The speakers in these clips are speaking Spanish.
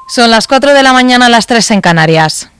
Son las 4 de la mañana, las 3 en Canarias.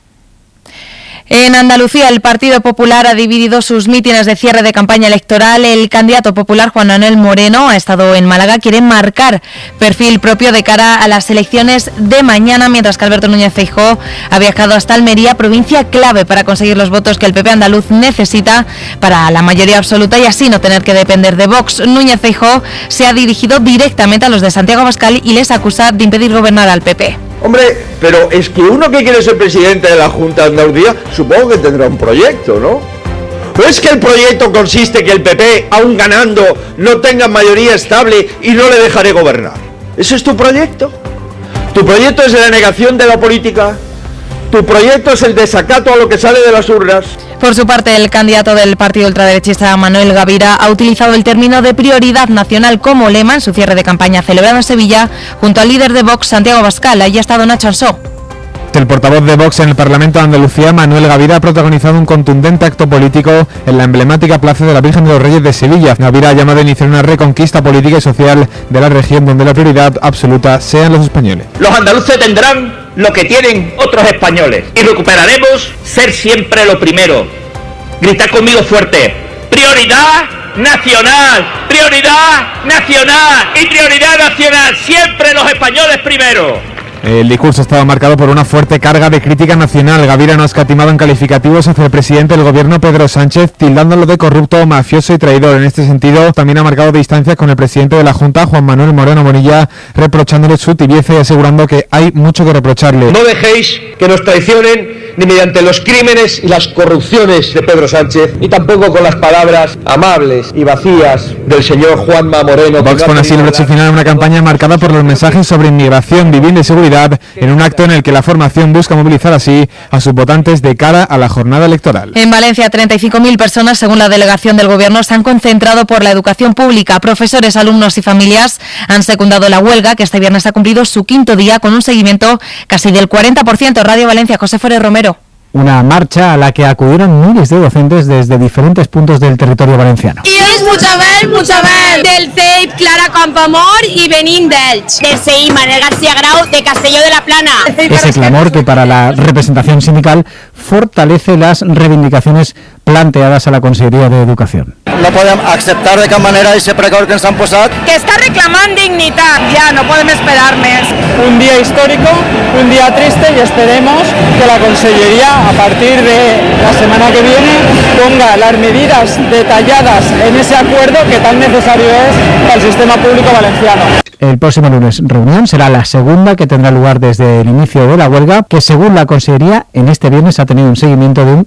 En Andalucía, el Partido Popular ha dividido sus mítines de cierre de campaña electoral. El candidato popular, Juan Manuel Moreno, ha estado en Málaga. Quiere marcar perfil propio de cara a las elecciones de mañana, mientras que Alberto Núñez Feijóo ha viajado hasta Almería, provincia clave para conseguir los votos que el PP andaluz necesita para la mayoría absoluta y así no tener que depender de Vox. Núñez Feijóo se ha dirigido directamente a los de Santiago Abascal y les acusa de impedir gobernar al PP. Hombre, pero es que uno que quiere ser presidente de la Junta de Andalucía, supongo que tendrá un proyecto, ¿no? ¿No es que el proyecto consiste que el PP, aún ganando, no tenga mayoría estable y no le dejaré gobernar? ¿Ese es tu proyecto? ¿Tu proyecto es la negación de la política? ¿Tu proyecto es el desacato a lo que sale de las urnas? Por su parte, el candidato del partido ultraderechista Manuel Gavira ha utilizado el término de prioridad nacional como lema en su cierre de campaña celebrado en Sevilla junto al líder de Vox, Santiago Abascal. Allí ha estado Nacho Ansó. El portavoz de Vox en el Parlamento de Andalucía, Manuel Gavira, ha protagonizado un contundente acto político en la emblemática Plaza de la Virgen de los Reyes de Sevilla. Gavira ha llamado a iniciar una reconquista política y social de la región donde la prioridad absoluta sean los españoles. Los andaluces tendrán lo que tienen otros españoles y recuperaremos ser siempre lo primero. Gritad conmigo fuerte: prioridad nacional, prioridad nacional y prioridad nacional, siempre los españoles primero. El discurso estaba marcado por una fuerte carga de crítica nacional. Gavira no ha escatimado en calificativos hacia el presidente del gobierno, Pedro Sánchez, tildándolo de corrupto, mafioso y traidor. En este sentido, también ha marcado distancias con el presidente de la Junta, Juan Manuel Moreno Bonilla, reprochándole su tibieza y asegurando que hay mucho que reprocharle. No dejéis que nos traicionen ni mediante los crímenes y las corrupciones de Pedro Sánchez, ni tampoco con las palabras amables y vacías del señor Juanma Moreno. Vox pone así el broche final a una campaña marcada por los mensajes sobre inmigración, vivienda y seguridad, en un acto en el que la formación busca movilizar así a sus votantes de cara a la jornada electoral. En Valencia, 35.000 personas, según la delegación del Gobierno, se han concentrado por la educación pública. Profesores, alumnos y familias han secundado la huelga, que este viernes ha cumplido su quinto día con un seguimiento casi del 40%. Radio Valencia, José Forés Romero. Una marcha a la que acudieron miles de docentes desde diferentes puntos del territorio valenciano. I és Puigavent, del CEIP Clara Campoamor y Benín d'Elx. Del CEIP Manuel García Grau de Castelló de la Plana. Ese clamor que para la representación sindical fortalece las reivindicacions planteades a la Conselleria d'Educació. No podem acceptar de cap manera ese precord que ens han posat. Que está reclamando dignidad. Ya, no podemos esperar más. Un día histórico, un día triste y esperemos que la Consellería a partir de la semana que viene ponga las medidas detalladas en ese acuerdo que tan necesario es para el sistema público valenciano. El próximo lunes reunión será la segunda que tendrá lugar desde el inicio de la huelga, que según la Consellería en este viernes ha tenido un seguimiento de un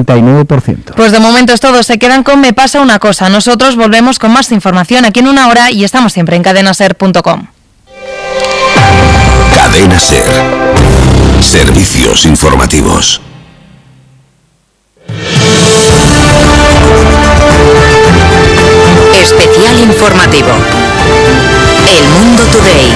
39%. Pues de momento es todo, se quedan con Me pasa una cosa. Nosotros volvemos con más información aquí en una hora y estamos siempre en cadenaser.com. Cadena Ser. Servicios informativos. Especial informativo. El Mundo Today.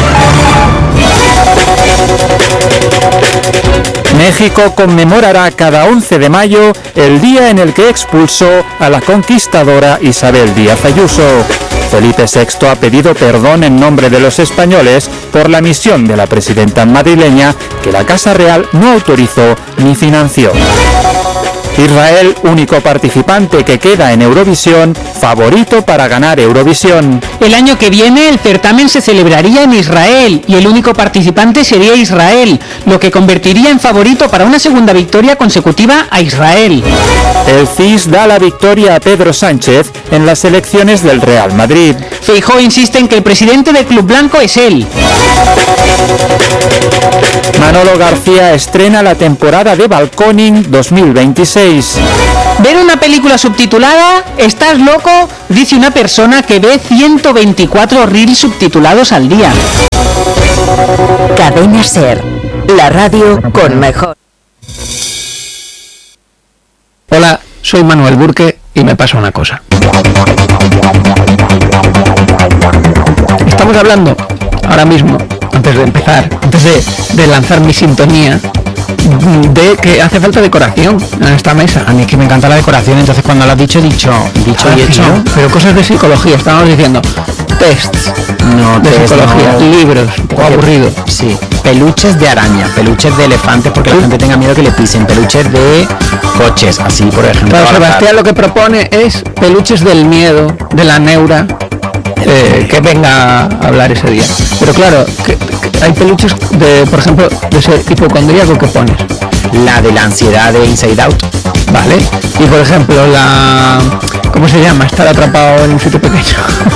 México conmemorará cada 11 de mayo el día en el que expulsó a la conquistadora Isabel Díaz Ayuso. Felipe VI ha pedido perdón en nombre de los españoles por la misión de la presidenta madrileña que la Casa Real no autorizó ni financió. Israel, único participante que queda en Eurovisión, favorito para ganar Eurovisión. El año que viene el certamen se celebraría en Israel y el único participante sería Israel, lo que convertiría en favorito para una segunda victoria consecutiva a Israel. El CIS da la victoria a Pedro Sánchez en las elecciones del Real Madrid. Feijóo insiste en que el presidente del Club Blanco es él. Manolo García estrena la temporada de Balconing 2026. Ver una película subtitulada, ¿estás loco?, dice una persona que ve 124 reels subtitulados al día. Cadena Ser, la radio con mejor. Hola, soy Manuel Burke y me pasa una cosa. Estamos hablando ahora mismo, antes de empezar, antes de lanzar mi sintonía, de que hace falta decoración en esta mesa. A mí es que me encanta la decoración, entonces cuando lo has dicho y hecho. Pero cosas de psicología, estábamos diciendo, tests No, de test, psicología, no. libros, un poco aburrido. Sí, peluches de araña, peluches de elefante, porque la gente tenga miedo que le pisen, peluches de coches, así por ejemplo. Claro, Sebastián lo que propone es peluches del miedo, de la neura, que venga a hablar ese día. Pero claro, que hay peluches de, por ejemplo, de ese hipocondríaco que pones. La de la ansiedad de Inside Out. Vale. Y por ejemplo, la... ¿Cómo se llama? Estar atrapado en un sitio pequeño.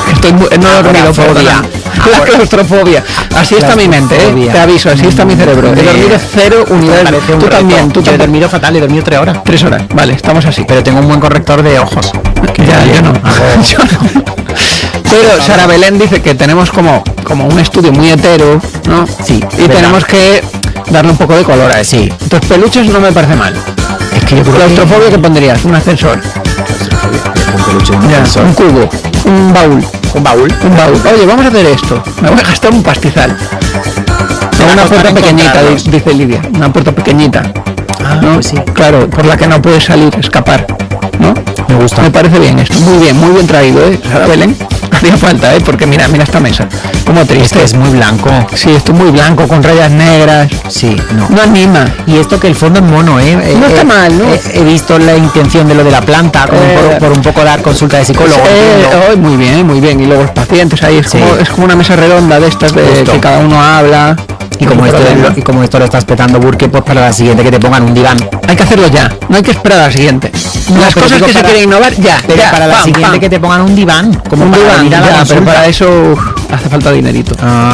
No he dormido, perdona. La claustrofobia. Así está mi mente, ¿eh? Te aviso, así está mi cerebro. He dormido 0 unidades. Tú también, Yo he dormido fatal, he dormido 3 horas. 3 horas. Vale, estamos así. Pero tengo un buen corrector de ojos. Ya, yo no. Yo no. Pero Sara Belén dice que tenemos como un estudio muy hetero, ¿no? Sí. Y tenemos que darle un poco de color a eso. Sí. Entonces peluches no me parece mal. Es que yo creo Claustrofobia, ¿qué pondrías? Un ascensor. Un peluche, un Ya, ascensor. un cubo. Un baúl. Un baúl. Un baúl. Oye, vamos a hacer esto. Me voy a gastar un pastizal. Una puerta pequeñita, dice Lidia. Una puerta pequeñita. Ah, ¿no? pues sí. Claro, por la que no puedes salir, escapar. ¿No? Me gusta. Me parece bien esto. Muy bien traído, ¿eh? Sara Belén. Hacía falta, ¿eh? Porque mira esta mesa. Como triste. Es que es muy blanco. Sí, esto es muy blanco, con rayas negras. Sí, no. No anima. Y esto que el fondo es mono, ¿eh? No está mal, ¿no? He visto la intención de lo de la planta, como por un poco dar consulta de psicólogo. Muy bien. Y luego los pacientes ahí, Sí. es como una mesa redonda de estas de Justo. que cada uno habla. Y como esto lo estás petando, Burke, pues para la siguiente que te pongan un diván. Hay que hacerlo ya, no hay que esperar a la siguiente. No, Las pero cosas digo que se para- quieren innovar, ya. Pero ya, para la pam, siguiente pam. que te pongan un diván, como Un para diván, venir a la ya, pero consulta. para eso hace falta dinerito.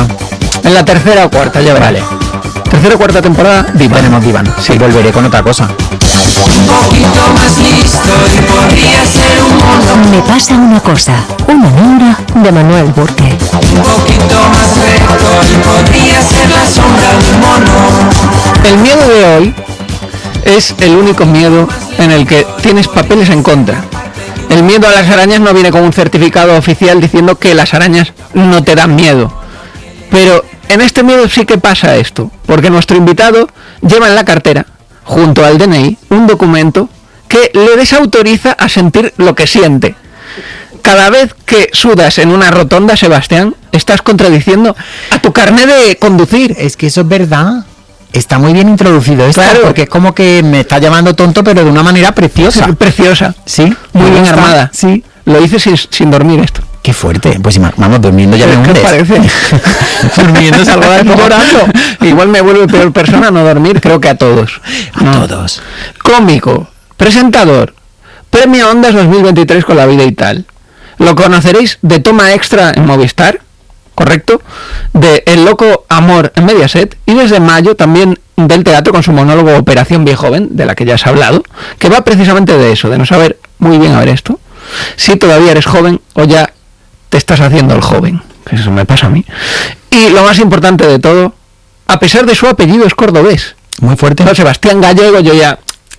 En la tercera o cuarta, ya verás. Vale. Tercera o cuarta temporada, diván. Tenemos diván. Sí, volveré con otra cosa. Un poquito más listo y podría ser un mono. Me pasa una cosa, una neura de Manuel Burke. Un poquito más recto y podría ser la sombra de un mono. El miedo de hoy es el único miedo en el que tienes papeles en contra. El miedo a las arañas no viene con un certificado oficial diciendo que las arañas no te dan miedo. Pero en este miedo sí que pasa esto, porque nuestro invitado lleva en la cartera, junto al DNI, un documento que le desautoriza a sentir lo que siente. Cada vez que sudas en una rotonda, Sebastián, estás contradiciendo a tu carnet de conducir. Es que eso es verdad. Está muy bien introducido esto, Claro. porque es como que me está llamando tonto, pero de una manera preciosa. Preciosa. Sí, Muy me bien gusta. armada. Sí. Lo hice sin dormir esto. Qué fuerte. Pues vamos, durmiendo ya me ¿Qué os hundes. parece? Durmiendo salgo de aquí llorando. Igual me vuelve peor persona no dormir, creo que a todos. A todos. Cómico, presentador, Premio Ondas 2023 con La Vida y Tal. Lo conoceréis de Toma Extra en Movistar, ¿correcto? De El Loco Amor en Mediaset, y desde mayo también del teatro con su monólogo Operación Viejo Joven, de la que ya has hablado, que va precisamente de eso, de no saber muy bien, a ver esto, si todavía eres joven o ya te estás haciendo el joven, que eso me pasa a mí. Y lo más importante de todo, a pesar de su apellido es cordobés. Muy fuerte. No, Sebastián Gallego, yo ya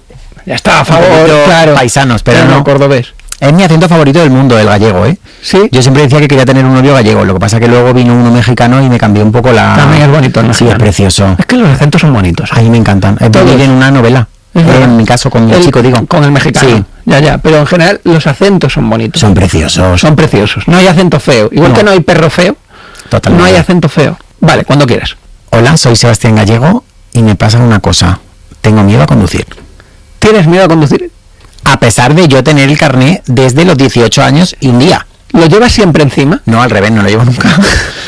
está a favor, claro. Paisanos, pero no. cordobés. Es mi acento favorito del mundo, el gallego, ¿eh? Sí. Yo siempre decía que quería tener un novio gallego, lo que pasa que luego vino uno mexicano y me cambió un poco la... También es bonito, ¿no? Sí, es precioso. Es que los acentos son bonitos. A mí me encantan. Es Todos. vivir en una novela. En mi caso, con mi chico, digo. Con el mexicano. Sí. Ya, pero en general los acentos son bonitos. Son preciosos. Son preciosos. No hay acento feo. Igual No. que no hay perro feo, Totalmente. no hay acento feo. Vale, cuando quieras. Hola, soy Sebastián Gallego y me pasa una cosa. Tengo miedo a conducir. ¿Tienes miedo a conducir? A pesar de yo tener el carné desde los 18 años y un día. ¿Lo llevas siempre encima? No, al revés, no lo llevo nunca.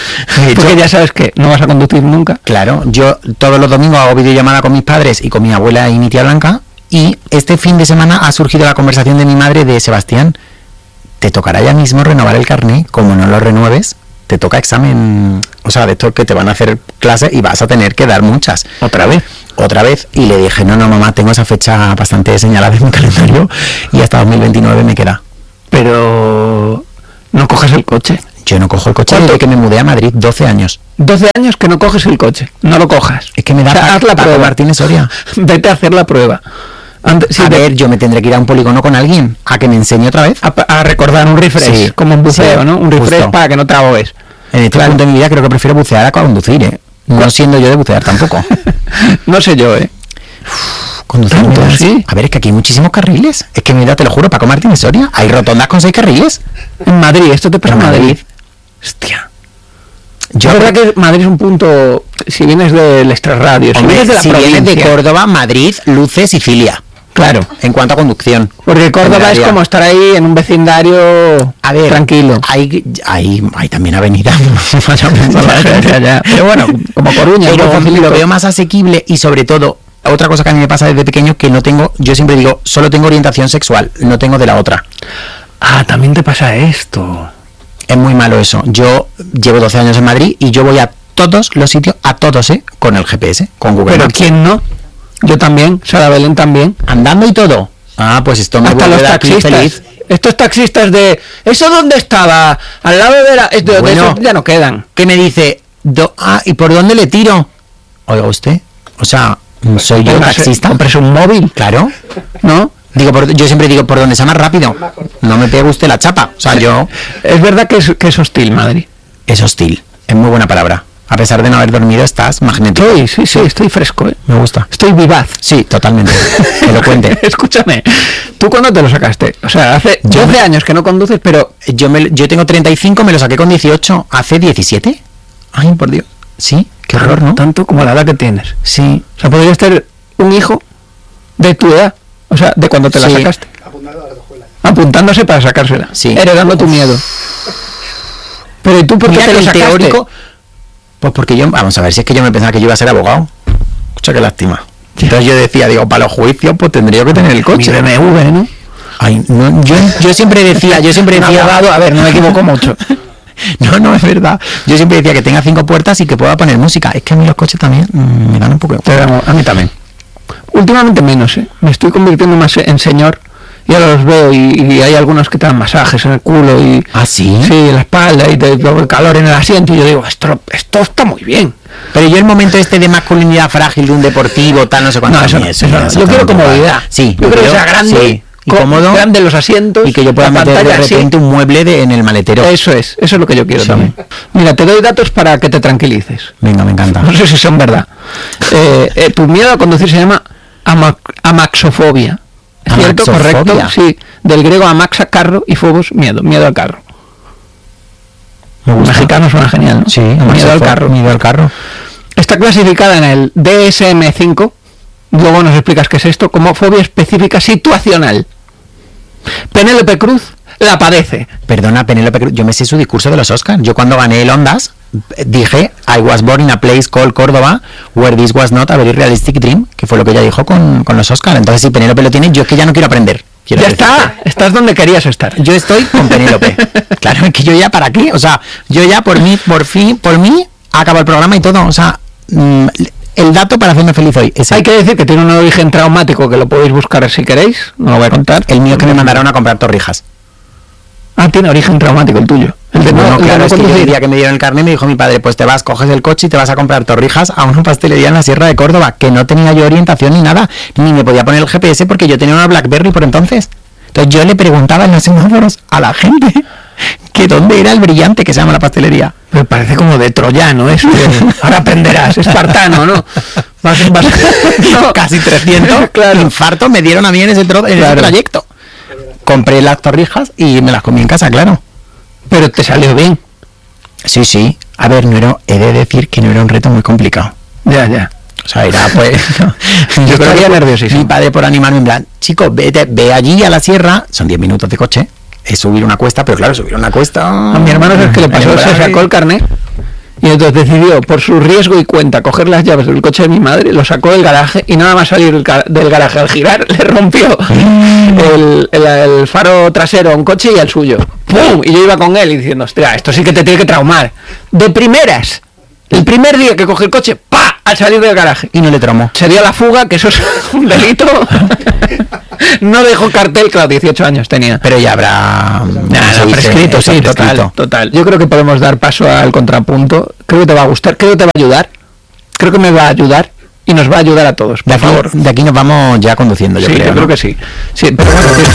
De hecho, Porque ya sabes que no vas a conducir nunca. claro, yo todos los domingos hago videollamada con mis padres y con mi abuela y mi tía Blanca. Y este fin de semana ha surgido la conversación de mi madre de Sebastián. Te tocará ya mismo renovar el carné. Como no lo renueves, te toca examen. O sea, de esto que te van a hacer clase y vas a tener que dar muchas. ¿Otra vez? Otra vez. Y le dije, no, mamá, tengo esa fecha bastante señalada en mi calendario y hasta 2029 me queda. Pero no coges el coche. Yo no cojo el coche ¿Cuánto? desde que me mudé a Madrid, 12 años. 12 años que no coges el coche. No lo cojas. Es que me da O sea, haz la prueba. Martínez Soria. Vete a hacer la prueba. Sí, a ver, yo me tendré que ir a un polígono con alguien a que me enseñe otra vez. A recordar un refresh, Sí, como un buceo, sí, ¿no? Un refresh justo. para que no te ahogues. En este punto de mi vida creo que prefiero bucear a conducir, ¿eh? No siendo yo de bucear tampoco. No sé yo, ¿eh? Conducir Tanto, me da- sí. A ver, es que aquí hay muchísimos carriles. Es que mira, te lo juro, Paco Martínez Soria, hay rotondas con 6 carriles. En Madrid, esto te pasa en Madrid. Hostia. Yo creo que Madrid es un punto, si vienes del extrarradio, si vienes de la provincia, vienes de Córdoba, Madrid, Luces y Filia. Claro. En cuanto a conducción. Porque Córdoba es como estar ahí en un vecindario tranquilo. Hay también avenida. ya. Pero bueno, como Coruña. Pero lo veo más asequible y sobre todo, otra cosa que a mí me pasa desde pequeño que no tengo, yo siempre digo, solo tengo orientación sexual, no tengo de la otra. Ah, también te pasa esto. Es muy malo eso. Yo llevo 12 años en Madrid y yo voy a todos los sitios, con el GPS, con Google Pero Maps. ¿quién no? Yo también, Sara Belén también. ¿Andando y todo? Ah, pues esto me hasta los taxistas. Feliz. Estos taxistas de... ¿Eso dónde estaba? Al lado de la... de esos ya no quedan. ¿Qué me dice? ¿Y por dónde le tiro? Oiga usted, o sea, soy yo taxista. ¿Compres un móvil? Claro. ¿No? Yo siempre digo, por donde sea más rápido. No me pegue usted la chapa. O sea, yo... Es verdad que es hostil, Madrid. Es hostil. Es muy buena palabra. A pesar de no haber dormido, estás magnético. Sí, estoy fresco, ¿eh? Me gusta. Estoy vivaz. Sí, totalmente. Que lo cuente. Escúchame, ¿tú cuándo te lo sacaste? O sea, hace 12 años que no conduces, pero... Yo tengo 35, me lo saqué con 18. ¿Hace 17? Ay, por Dios. Sí, qué horror, ¿no? Tanto como la edad que tienes. Sí. O sea, podrías tener un hijo de tu edad. O sea, de cuando te la sacaste. Apuntándose para sacársela. Sí. Heredando tu miedo. Pero ¿y tú por qué te lo sacaste? Teórico... Pues porque vamos a ver, si es que yo me pensaba que yo iba a ser abogado. Escucha, qué lástima. Entonces yo decía, para los juicios, pues tendría que tener el coche. Mi BMW, ¿no? Ay, no, yo siempre decía, abogado, a ver, no me equivoco mucho. No, es verdad. Yo siempre decía que tenga 5 puertas y que pueda poner música. Es que a mí los coches también me dan un poco... A mí también. Últimamente menos, ¿eh? Me estoy convirtiendo más en señor. Y ahora los veo y hay algunos que te dan masajes en el culo y... ¿Ah, sí? Sí, en la espalda y te el calor en el asiento y yo digo, esto está muy bien. Pero yo el momento de masculinidad frágil de un deportivo, tal, no sé cuánto... No, eso. Yo quiero comodidad. Sí. Yo creo que sea grande, sí, y cómodo, grande los asientos y que yo pueda meter de repente un mueble en el maletero. Eso es lo que yo quiero también. Mira, te doy datos para que te tranquilices. Venga, me encanta. No sé si son verdad. Tu miedo a conducir se llama amaxofobia. ¿Cierto? Correcto, sí. Del griego amaxa, carro, y phobos, miedo al carro. Mexicano suena genial, ¿no? Sí, miedo al carro. Está clasificada en el DSM-5, luego nos explicas qué es esto, como fobia específica situacional. Penélope Cruz la padece. Perdona, Penélope Cruz, yo me sé su discurso de los Oscars. Yo cuando gané el Ondas dije, I was born in a place called Córdoba, where this was not a very realistic dream, que fue lo que ella dijo con los Oscars. Entonces, si Penélope lo tiene, yo es que ya no quiero aprender. Ya está, estás donde querías estar. Yo estoy con Penélope. Claro, es que yo ya, ¿para qué? O sea, yo ya por mí, acabo el programa y todo. O sea, el dato para hacerme feliz hoy es Hay que decir que tiene un origen traumático que lo podéis buscar si queréis, no lo voy a contar. El mío es que me mandaron a comprar torrijas. Ah, tiene origen traumático el tuyo. El de claro, es que el día que me dieron el carnet me dijo mi padre, pues coges el coche y te vas a comprar torrijas a una pastelería en la Sierra de Córdoba, que no tenía yo orientación ni nada, ni me podía poner el GPS porque yo tenía una BlackBerry por entonces. Entonces yo le preguntaba en los semáforos a la gente que dónde era el Brillante, que se llama la pastelería. Me parece como de troyano eso. Ahora aprenderás, espartano, ¿no? No, casi 300 claro. Infartos me dieron a mí en ese trayecto. Compré las torrijas y me las comí en casa, claro. Pero te salió bien. Sí. A ver, he de decir que no era un reto muy complicado. Ya. O sea, era pues... yo estaría nerviosísimo. Mi padre por animarme en plan, chico, ve allí a la sierra, son 10 minutos de coche, es subir una cuesta, pero claro, subir una cuesta... A mi hermano es que le pasó, se sacó el carnet y entonces decidió, por su riesgo y cuenta, coger las llaves del coche de mi madre, lo sacó del garaje y nada más salir del garaje al girar, le rompió el faro trasero a un coche y al suyo. ¡Pum! Y yo iba con él y diciendo, hostia, esto sí que te tiene que traumar. De primeras, el primer día que cogí el coche, ¡pa! Al salir del garaje. Y no le traumó. Se dio la fuga, que eso es un delito. No dejó cartel, claro, 18 años tenía. Pero ya habrá... prescrito, sí, total. Yo creo que podemos dar paso al contrapunto. Creo que te va a gustar, creo que te va a ayudar. Creo que me va a ayudar y nos va a ayudar a todos, por favor. De aquí nos vamos ya conduciendo, yo creo. Yo creo que sí. Sí, pero bueno,